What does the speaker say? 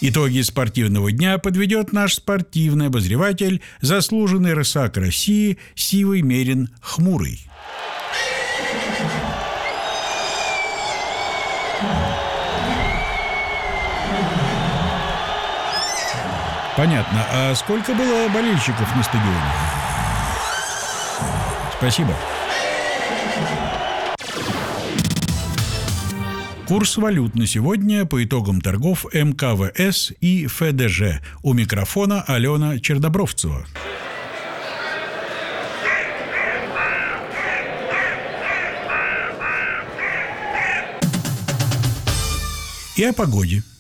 Итоги спортивного дня подведет наш спортивный обозреватель, заслуженный рысак России Сивый Мерин Хмурый. Понятно. А сколько было болельщиков на стадионе? Спасибо. Курс валют на сегодня по итогам торгов МКВС и ФДЖ. У микрофона Алена Чернобровцева. И о погоде.